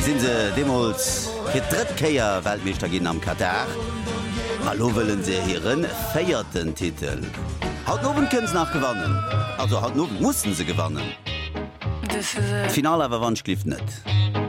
Sind se Demos fir drittkeier Weltmeister gin am Katar? Hallo willen se hireieren feierten Titel. Haut nowen kënns nach gewannen. Also haut nowen mussten se gewannen. Final awer wann schlief net.